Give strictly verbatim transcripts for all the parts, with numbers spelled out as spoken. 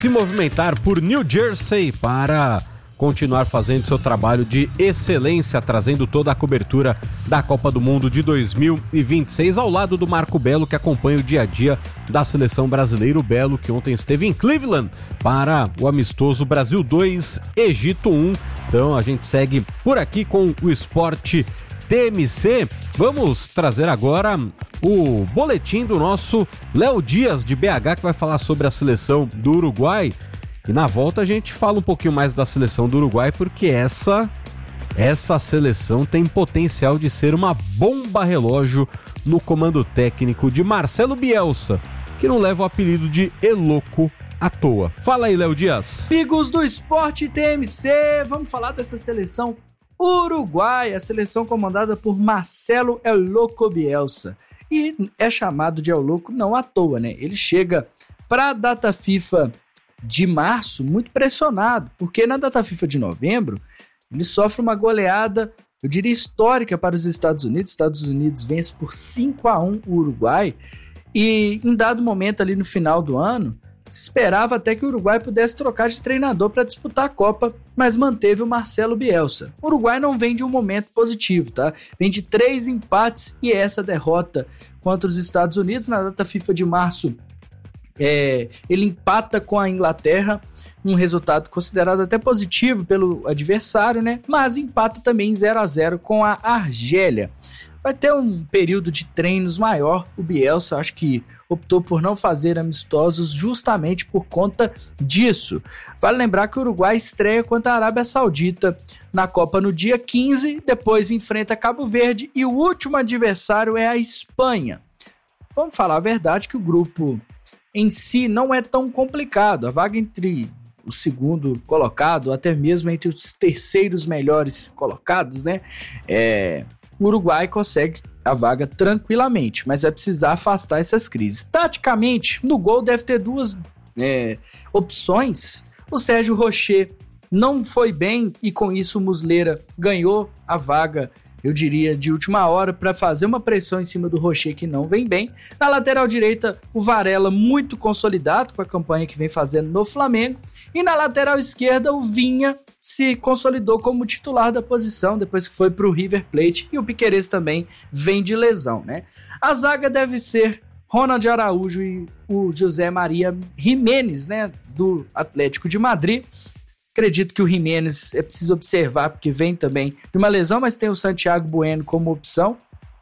Se movimentar por New Jersey para continuar fazendo seu trabalho de excelência, trazendo toda a cobertura da Copa do Mundo de dois mil e vinte e seis, ao lado do Marco Belo, que acompanha o dia a dia da seleção brasileira. O Belo, que ontem esteve em Cleveland para o amistoso Brasil dois, Egito um. Então a gente segue por aqui com o Esporte T M C. Vamos trazer agora o boletim do nosso Léo Dias, de B H, que vai falar sobre a seleção do Uruguai. E na volta a gente fala um pouquinho mais da seleção do Uruguai, porque essa, essa seleção tem potencial de ser uma bomba relógio no comando técnico de Marcelo Bielsa, que não leva o apelido de Eloco à toa. Fala aí, Léo Dias. Amigos do Esporte T M C, vamos falar dessa seleção Uruguai, a seleção comandada por Marcelo El Loco Bielsa. E é chamado de El Loco não à toa, né? Ele chega para a data FIFA de março muito pressionado, porque na data FIFA de novembro ele sofre uma goleada, eu diria histórica, para os Estados Unidos. Estados Unidos vence por cinco a um o Uruguai, e em dado momento ali no final do ano se esperava até que o Uruguai pudesse trocar de treinador para disputar a Copa, mas manteve o Marcelo Bielsa. O Uruguai não vem de um momento positivo, tá? Vem de três empates e essa derrota contra os Estados Unidos na data FIFA de março. É, ele empata com a Inglaterra, um resultado considerado até positivo pelo adversário, né? Mas empata também em zero a zero com a Argélia. Vai ter um período de treinos maior. O Bielsa, acho que optou por não fazer amistosos justamente por conta disso. Vale lembrar que o Uruguai estreia contra a Arábia Saudita na Copa no dia quinze, depois enfrenta Cabo Verde e o último adversário é a Espanha. Vamos falar a verdade que o grupo em si não é tão complicado. A vaga entre o segundo colocado, até mesmo entre os terceiros melhores colocados, né? É, o Uruguai consegue a vaga tranquilamente, mas vai precisar afastar essas crises. Taticamente, no gol deve ter duas é, opções. O Sérgio Rocher não foi bem e com isso o Muslera ganhou a vaga, eu diria, de última hora, para fazer uma pressão em cima do Rocher, que não vem bem. Na lateral direita, o Varela, muito consolidado com a campanha que vem fazendo no Flamengo. E na lateral esquerda, o Vinha se consolidou como titular da posição, depois que foi para o River Plate. E o Piquerez também vem de lesão, né? A zaga deve ser Ronald Araújo e o José Maria Jiménez, né, do Atlético de Madrid. Acredito que o Jiménez é preciso observar, porque vem também de uma lesão, mas tem o Santiago Bueno como opção.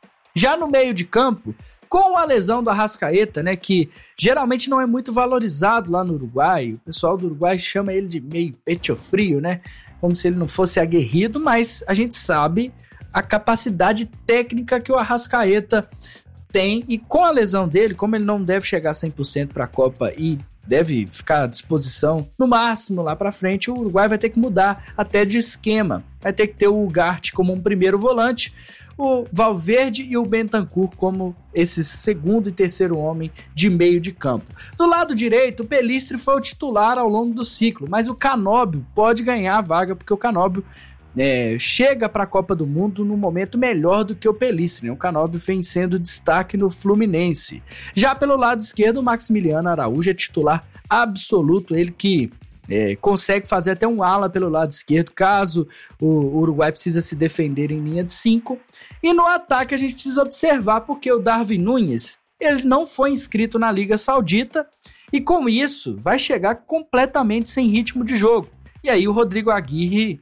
Já no meio de campo, com a lesão do Arrascaeta, né, que geralmente não é muito valorizado lá no Uruguai, o pessoal do Uruguai chama ele de meio pecho frio, né, como se ele não fosse aguerrido, mas a gente sabe a capacidade técnica que o Arrascaeta tem, e com a lesão dele, como ele não deve chegar cem por cento para a Copa e deve ficar à disposição no máximo lá para frente, o Uruguai vai ter que mudar até de esquema. Vai ter que ter o Ugarte como um primeiro volante, o Valverde e o Bentancur como esse segundo e terceiro homem de meio de campo. Do lado direito, o Pelistri foi o titular ao longo do ciclo, mas o Canóbio pode ganhar a vaga, porque o Canóbio É, chega para a Copa do Mundo num momento melhor do que o Pelistri, né? O Canóbio vem sendo destaque no Fluminense. Já pelo lado esquerdo, o Maximiliano Araújo é titular absoluto, ele que é, consegue fazer até um ala pelo lado esquerdo, caso o Uruguai precisa se defender em linha de cinco. E no ataque a gente precisa observar, porque o Darwin Núñez, ele não foi inscrito na Liga Saudita, e com isso vai chegar completamente sem ritmo de jogo. E aí o Rodrigo Aguirre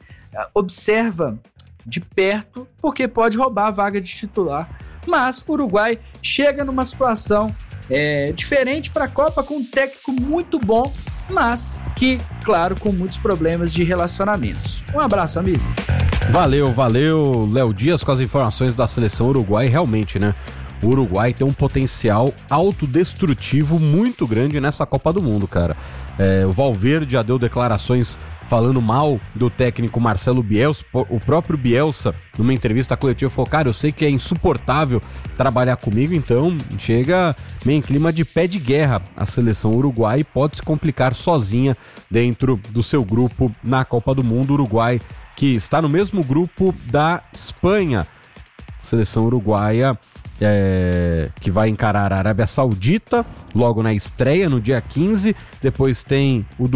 observa de perto, porque pode roubar a vaga de titular. Mas o Uruguai chega numa situação é, diferente para a Copa, com um técnico muito bom, mas que, claro, com muitos problemas de relacionamentos. Um abraço, amigo. Valeu, valeu, Léo Dias, com as informações da seleção Uruguai. Realmente, né? O Uruguai tem um potencial autodestrutivo muito grande nessa Copa do Mundo, cara. É, o Valverde já deu declarações falando mal do técnico Marcelo Bielsa. O próprio Bielsa, numa entrevista coletiva, falou: cara, eu sei que é insuportável trabalhar comigo, então chega meio em clima de pé de guerra a seleção uruguai, pode se complicar sozinha dentro do seu grupo na Copa do Mundo. O Uruguai, que está no mesmo grupo da Espanha, seleção uruguaia é, que vai encarar a Arábia Saudita logo na estreia, no dia quinze. Depois tem o